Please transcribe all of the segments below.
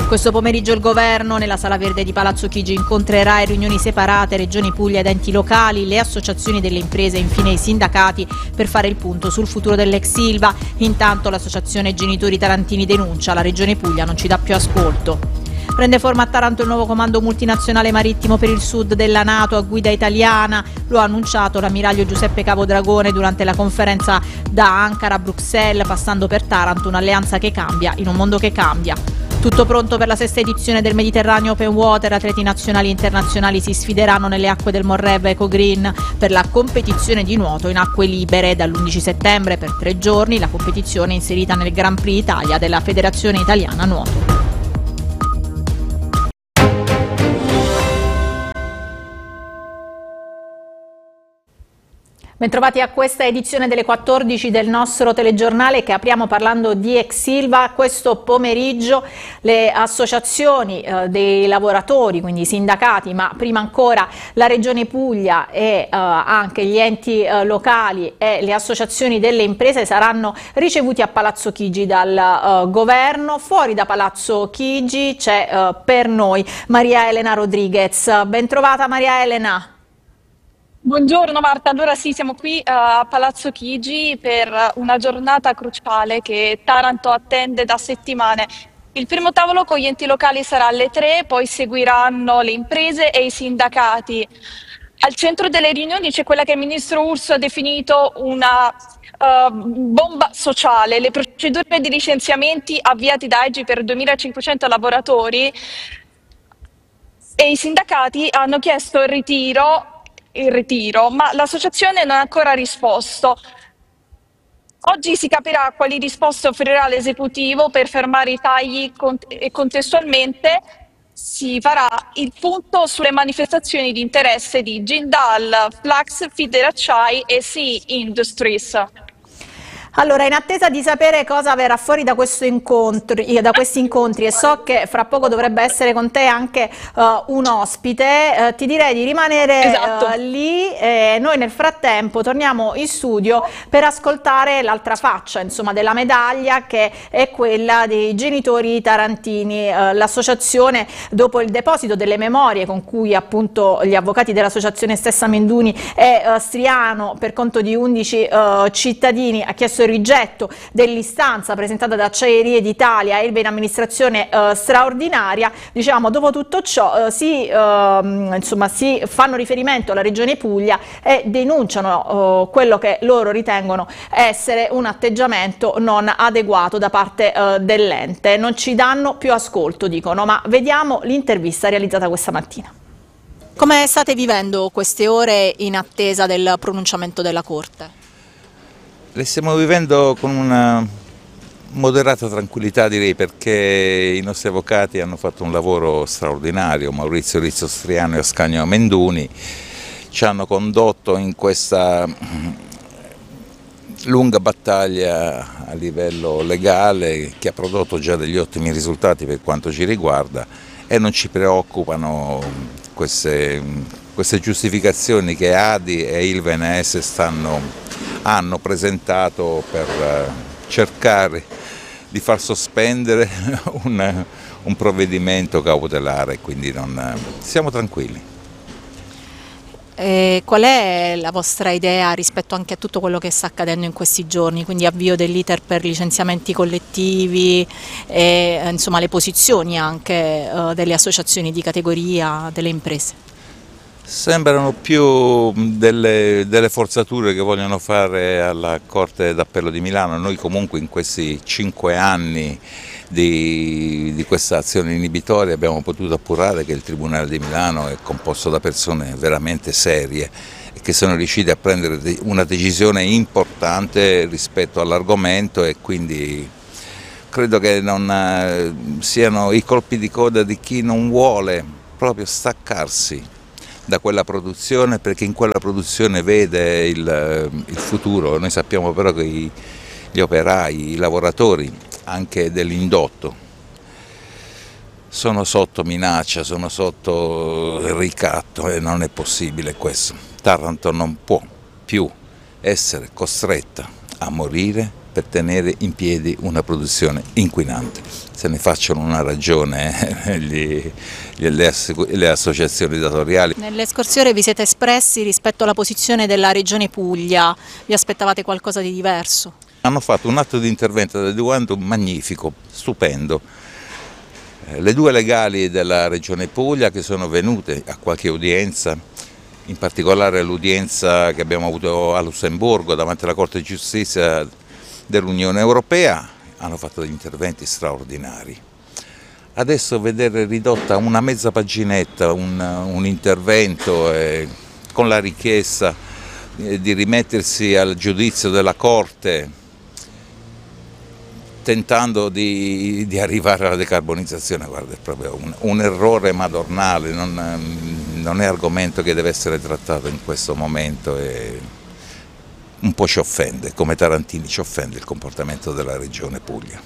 Questo pomeriggio il governo nella Sala Verde di Palazzo Chigi incontrerà in riunioni separate Regioni Puglia ed enti locali, le associazioni delle imprese e infine i sindacati per fare il punto sul futuro dell'ex Ilva. Intanto l'associazione Genitori Tarantini denuncia: la Regione Puglia non ci dà più ascolto. Prende forma a Taranto il nuovo comando multinazionale marittimo per il sud della NATO a guida italiana. Lo ha annunciato l'ammiraglio Giuseppe Capodragone durante la conferenza da Ankara a Bruxelles, passando per Taranto un'alleanza che cambia in un mondo che cambia. Tutto pronto per la sesta edizione del Mediterraneo Open Water. Atleti nazionali e internazionali si sfideranno nelle acque del Morrev Eco Green per la competizione di nuoto in acque libere. Dall'11 settembre per 3 giorni la competizione è inserita nel Grand Prix Italia della Federazione Italiana Nuoto. Bentrovati a questa edizione delle 14 del nostro telegiornale che apriamo parlando di ex Ilva. Questo pomeriggio le associazioni dei lavoratori, quindi i sindacati, ma prima ancora la Regione Puglia e anche gli enti locali e le associazioni delle imprese saranno ricevuti a Palazzo Chigi dal governo. Fuori da Palazzo Chigi c'è per noi Maria Elena Rodriguez. Bentrovata Maria Elena. Buongiorno Marta, allora sì, siamo qui a Palazzo Chigi per una giornata cruciale che Taranto attende da settimane. Il primo tavolo con gli enti locali sarà alle 3, poi seguiranno le imprese e i sindacati. Al centro delle riunioni c'è quella che il ministro Urso ha definito una bomba sociale, le procedure di licenziamenti avviate da EGI per 2.500 lavoratori e i sindacati hanno chiesto il ritiro, ma l'associazione non ha ancora risposto. Oggi si capirà quali risposte offrirà l'esecutivo per fermare i tagli e contestualmente si farà il punto sulle manifestazioni di interesse di Jindal, Flax, Federacciai e Sea Industries. Allora, in attesa di sapere cosa verrà fuori da questi incontri, e so che fra poco dovrebbe essere con te anche un ospite, ti direi di rimanere lì e noi nel frattempo torniamo in studio per ascoltare l'altra faccia, insomma, della medaglia, che è quella dei genitori tarantini. L'associazione, dopo il deposito delle memorie con cui appunto gli avvocati dell'associazione stessa Menduni e Striano per conto di 11 cittadini ha chiesto il rigetto dell'istanza presentata da Acciaierie d'Italia e Ilva in amministrazione straordinaria. Diciamo, dopo tutto ciò si fanno riferimento alla Regione Puglia e denunciano quello che loro ritengono essere un atteggiamento non adeguato da parte dell'ente. Non ci danno più ascolto, dicono, ma vediamo l'intervista realizzata questa mattina. Come state vivendo queste ore in attesa del pronunciamento della Corte? Le stiamo vivendo con una moderata tranquillità, direi, perché i nostri avvocati hanno fatto un lavoro straordinario. Maurizio Rizzo Striano e Ascanio Menduni ci hanno condotto in questa lunga battaglia a livello legale che ha prodotto già degli ottimi risultati per quanto ci riguarda, e non ci preoccupano queste giustificazioni che ADI e Ilva NS hanno presentato per cercare di far sospendere un provvedimento cautelare, quindi siamo tranquilli. Qual è la vostra idea rispetto anche a tutto quello che sta accadendo in questi giorni, quindi avvio dell'iter per licenziamenti collettivi e insomma le posizioni anche delle associazioni di categoria, delle imprese? Sembrano più delle forzature che vogliono fare alla Corte d'Appello di Milano. Noi comunque in questi 5 anni di questa azione inibitoria abbiamo potuto appurare che il Tribunale di Milano è composto da persone veramente serie e che sono riusciti a prendere una decisione importante rispetto all'argomento, e quindi credo che non siano i colpi di coda di chi non vuole proprio staccarsi da quella produzione, perché in quella produzione vede il futuro. Noi sappiamo però che gli operai, i lavoratori anche dell'indotto sono sotto minaccia, sono sotto ricatto, e non è possibile questo. Taranto non può più essere costretta a morire per tenere in piedi una produzione inquinante. Se ne facciano una ragione le associazioni datoriali. Nelle scorse ore vi siete espressi rispetto alla posizione della Regione Puglia, vi aspettavate qualcosa di diverso? Hanno fatto un atto di intervento adeguato magnifico, stupendo. Le due legali della Regione Puglia che sono venute a qualche udienza, in particolare l'udienza che abbiamo avuto a Lussemburgo davanti alla Corte di Giustizia dell'Unione Europea, hanno fatto degli interventi straordinari. Adesso vedere ridotta una mezza paginetta un intervento con la richiesta di rimettersi al giudizio della Corte, tentando di arrivare alla decarbonizzazione, guarda, è proprio un errore madornale, non è argomento che deve essere trattato in questo momento e un po' ci offende, come Tarantini ci offende il comportamento della Regione Puglia.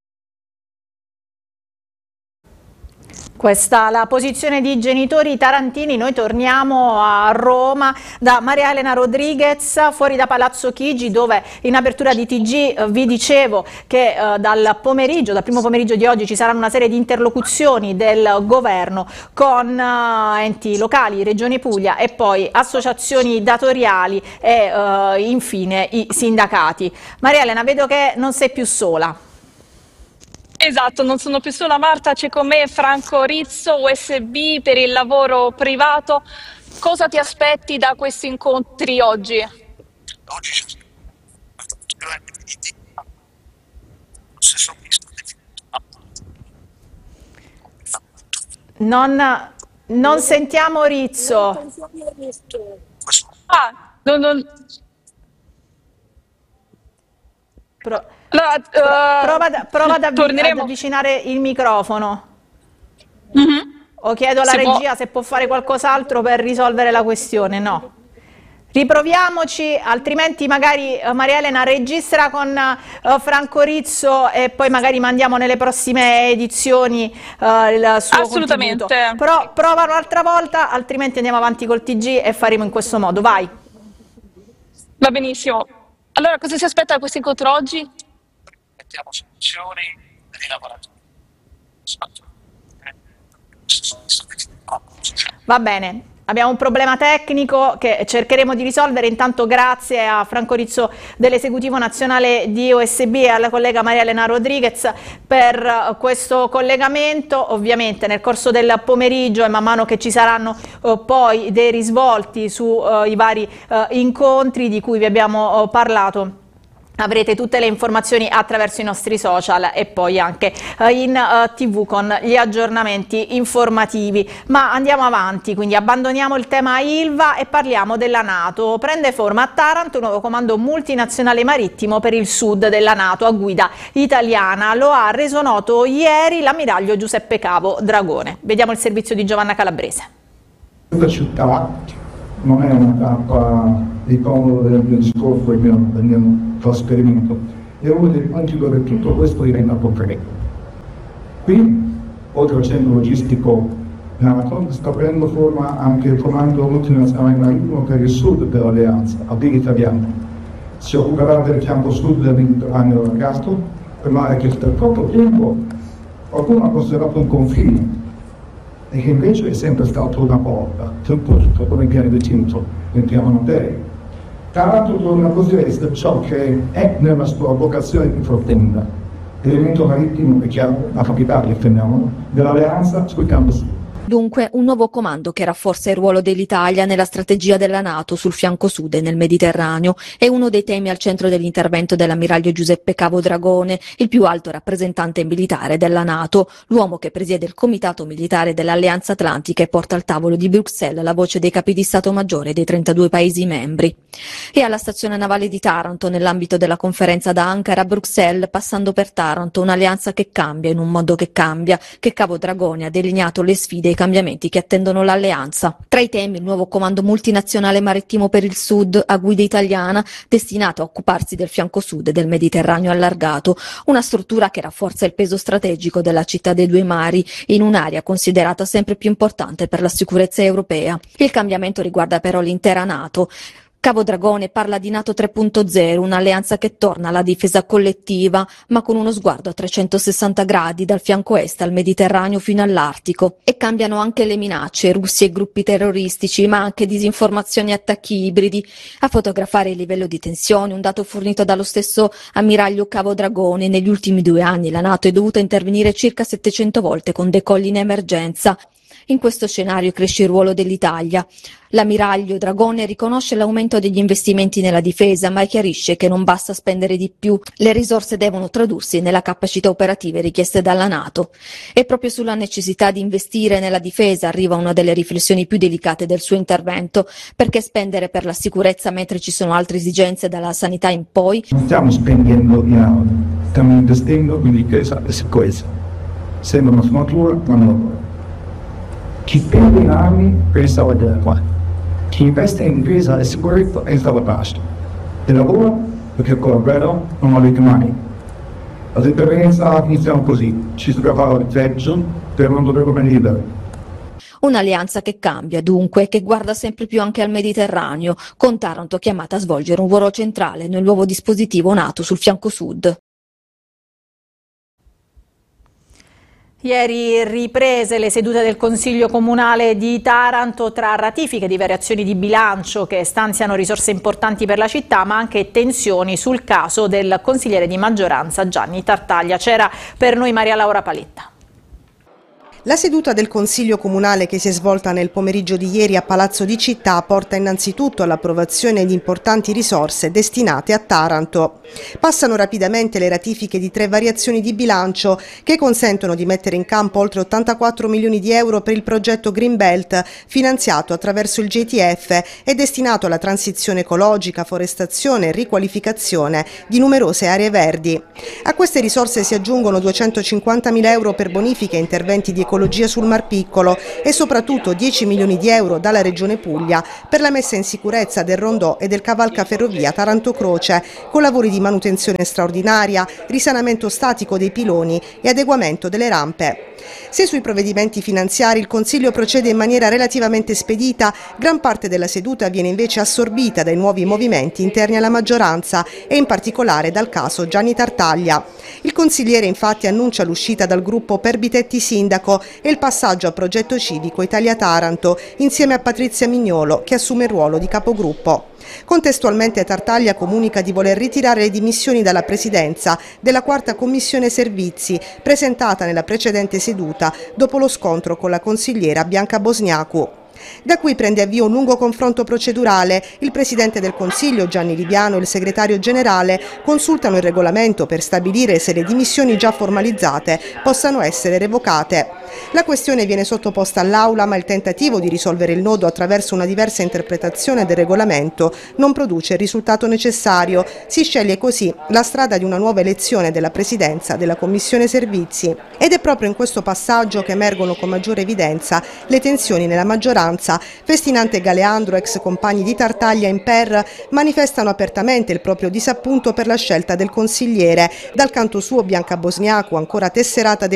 Questa la posizione di genitori tarantini. Noi torniamo a Roma da Maria Elena Rodriguez, fuori da Palazzo Chigi, dove in apertura di TG vi dicevo che dal primo pomeriggio di oggi ci saranno una serie di interlocuzioni del governo con enti locali, Regione Puglia e poi associazioni datoriali e infine i sindacati. Maria Elena, vedo che non sei più sola. Esatto, non sono più sola Marta, c'è con me Franco Rizzo, USB per il lavoro privato. Cosa ti aspetti da questi incontri oggi? Oggi c'è Non sentiamo Rizzo. Non... Prova ad avvicinare il microfono. O chiedo alla regia se può fare qualcos'altro per risolvere la questione. No. Riproviamoci, altrimenti magari Maria Elena registra con Franco Rizzo e poi magari mandiamo nelle prossime edizioni il suo Assolutamente. contributo. Però prova un'altra volta, altrimenti andiamo avanti col TG e faremo in questo modo. Vai. Va benissimo. Allora, cosa si aspetta da questo incontro oggi? Mettiamo soluzioni per i lavoratori. Va bene. Abbiamo un problema tecnico che cercheremo di risolvere. Intanto grazie a Franco Rizzo dell'Esecutivo Nazionale di OSB e alla collega Maria Elena Rodriguez per questo collegamento. Ovviamente nel corso del pomeriggio e man mano che ci saranno poi dei risvolti sui vari incontri di cui vi abbiamo parlato, avrete tutte le informazioni attraverso i nostri social e poi anche in TV con gli aggiornamenti informativi. Ma andiamo avanti, quindi abbandoniamo il tema Ilva e parliamo della NATO. Prende forma a Taranto un nuovo comando multinazionale marittimo per il sud della NATO a guida italiana. Lo ha reso noto ieri l'ammiraglio Giuseppe Cavo Dragone. Vediamo il servizio di Giovanna Calabrese. Questa città non è una tappa di comodo del mio discorso, del mio trasferimento, è uno dei punti dove tutto questo diventa concreto. Qui, oltre al centro logistico NATO, sta prendendo forma anche il comando multinazionale marittimo per il sud dell'alleanza, a dire italiano. Si occuperà del fianco sud del Mediterraneo allargato, per mare che per troppo tempo qualcuno ha considerato un confine e che invece è sempre stato una porta, c'è un posto come viene definito nel piano Mattei. Taranto torna così a essere ciò che è nella sua vocazione più profonda, l'elemento marittimo, è chiaro, la capitale, fermiamolo, dell'alleanza sul campo sud. Dunque un nuovo comando che rafforza il ruolo dell'Italia nella strategia della NATO sul fianco sud e nel Mediterraneo è uno dei temi al centro dell'intervento dell'ammiraglio Giuseppe Cavo Dragone, il più alto rappresentante militare della NATO, l'uomo che presiede il Comitato Militare dell'Alleanza Atlantica e porta al tavolo di Bruxelles la voce dei capi di Stato Maggiore dei 32 Paesi membri. E alla stazione navale di Taranto, nell'ambito della conferenza da Ankara a Bruxelles, passando per Taranto, un'alleanza che cambia in un mondo che cambia, che Cavo Dragone ha delineato le sfide e i cambiamenti che attendono l'alleanza. Tra i temi il nuovo comando multinazionale marittimo per il sud a guida italiana destinato a occuparsi del fianco sud e del Mediterraneo allargato, una struttura che rafforza il peso strategico della città dei due mari in un'area considerata sempre più importante per la sicurezza europea. Il cambiamento riguarda però l'intera NATO, Cavo Dragone parla di NATO 3.0, un'alleanza che torna alla difesa collettiva, ma con uno sguardo a 360 gradi dal fianco est al Mediterraneo fino all'Artico. E cambiano anche le minacce, russi e gruppi terroristici, ma anche disinformazioni e attacchi ibridi. A fotografare il livello di tensione, un dato fornito dallo stesso ammiraglio Cavo Dragone: negli ultimi 2 anni la NATO è dovuta intervenire circa 700 volte con decolli in emergenza. In questo scenario cresce il ruolo dell'Italia. L'ammiraglio Dragone riconosce l'aumento degli investimenti nella difesa, ma chiarisce che non basta spendere di più. Le risorse devono tradursi nella capacità operative richieste dalla NATO. E proprio sulla necessità di investire nella difesa arriva una delle riflessioni più delicate del suo intervento, perché spendere per la sicurezza mentre ci sono altre esigenze dalla sanità in poi. Non stiamo spendendo in auto, stiamo investendo in difesa e sicurezza. Sembra una sfumatura, ma non. Chi spende in armi pensa alla guerra, chi investe in difesa e sicurezza pensa alla pace. E lavora perché con la guerra non avete mai. La differenza iniziamo così: ci si prepara al peggio per non dover venire. Un'alleanza che cambia dunque e che guarda sempre più anche al Mediterraneo, con Taranto chiamata a svolgere un ruolo centrale nel nuovo dispositivo NATO sul fianco sud. Ieri riprese le sedute del Consiglio Comunale di Taranto tra ratifiche di variazioni di bilancio che stanziano risorse importanti per la città, ma anche tensioni sul caso del consigliere di maggioranza Gianni Tartaglia. C'era per noi Maria Laura Paletta. La seduta del Consiglio Comunale che si è svolta nel pomeriggio di ieri a Palazzo di Città porta innanzitutto all'approvazione di importanti risorse destinate a Taranto. Passano rapidamente le ratifiche di 3 variazioni di bilancio che consentono di mettere in campo oltre 84 milioni di euro per il progetto Greenbelt, finanziato attraverso il JTF e destinato alla transizione ecologica, forestazione e riqualificazione di numerose aree verdi. A queste risorse si aggiungono 250.000 euro per bonifiche e interventi di ecologia sul Mar Piccolo e soprattutto 10 milioni di euro dalla Regione Puglia per la messa in sicurezza del rondò e del cavalcaferrovia Taranto-Croce, con lavori di manutenzione straordinaria, risanamento statico dei piloni e adeguamento delle rampe. Se sui provvedimenti finanziari il Consiglio procede in maniera relativamente spedita, gran parte della seduta viene invece assorbita dai nuovi movimenti interni alla maggioranza e in particolare dal caso Gianni Tartaglia. Il consigliere infatti annuncia l'uscita dal gruppo Perbitetti Sindaco e il passaggio a Progetto Civico Italia Taranto insieme a Patrizia Mignolo, che assume il ruolo di capogruppo. Contestualmente Tartaglia comunica di voler ritirare le dimissioni dalla presidenza della 4ª Commissione Servizi, presentata nella precedente seduta dopo lo scontro con la consigliera Bianca Bosniacu. Da qui prende avvio un lungo confronto procedurale. Il Presidente del Consiglio, Gianni Liviano, e il Segretario Generale consultano il regolamento per stabilire se le dimissioni già formalizzate possano essere revocate. La questione viene sottoposta all'Aula, ma il tentativo di risolvere il nodo attraverso una diversa interpretazione del regolamento non produce il risultato necessario. Si sceglie così la strada di una nuova elezione della Presidenza della Commissione Servizi. Ed è proprio in questo passaggio che emergono con maggiore evidenza le tensioni nella maggioranza. Festinante e Galeandro, ex compagni di Tartaglia in PER, manifestano apertamente il proprio disappunto per la scelta del consigliere. Dal canto suo Bianca Bosniacu, ancora tesserata del